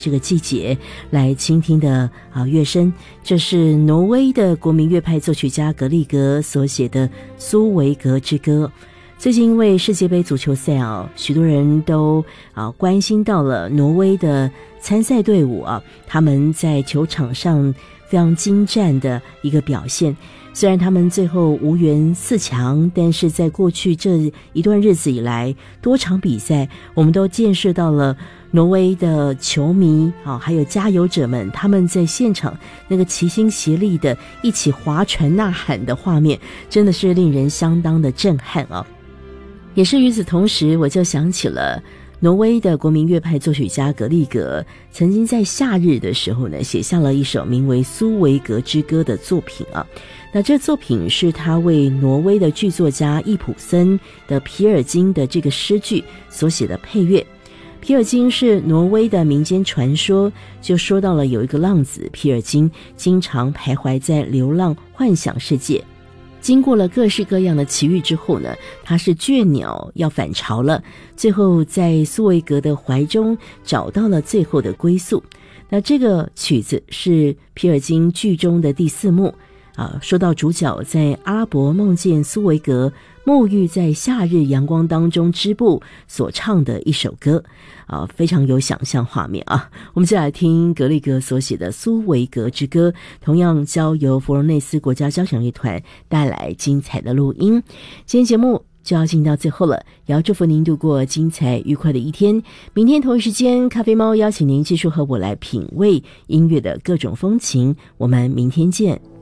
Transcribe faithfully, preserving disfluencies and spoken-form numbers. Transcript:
这个季节来倾听的啊乐声，这是挪威的国民乐派作曲家格里格所写的《苏维格之歌》。最近因为世界杯足球赛啊，许多人都啊关心到了挪威的参赛队伍啊，他们在球场上非常精湛的一个表现。虽然他们最后无缘四强，但是在过去这一段日子以来，多场比赛我们都见识到了挪威的球迷啊，还有加油者们，他们在现场那个齐心协力的一起划船呐喊的画面，真的是令人相当的震撼啊！也是与此同时，我就想起了挪威的国民乐派作曲家格里格曾经在夏日的时候呢，写下了一首名为《苏维格之歌》的作品啊。那这作品是他为挪威的剧作家易卜森的《皮尔金》的这个诗句所写的配乐。皮尔金是挪威的民间传说，就说到了有一个浪子皮尔金，经常徘徊在流浪幻想世界。经过了各式各样的奇遇之后呢，他是倦鸟要返巢了，最后在苏维格的怀中找到了最后的归宿。那这个曲子是皮尔金剧中的第四幕啊，说到主角在阿拉伯梦见苏维格沐浴在夏日阳光当中织布所唱的一首歌啊，非常有想象画面啊。我们就来听格里格所写的《苏维格之歌》，同样交由佛罗内斯国家交响乐团带来精彩的录音。今天节目就要进到最后了，也要祝福您度过精彩愉快的一天。明天同一时间，咖啡猫邀请您继续和我来品味音乐的各种风情。我们明天见。